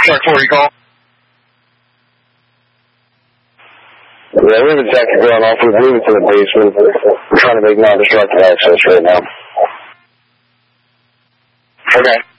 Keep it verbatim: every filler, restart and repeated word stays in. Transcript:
Shark four, you call? Yeah, we have a detective going off. We've moved to the basement. We're trying to make non-destructive access right now. Okay.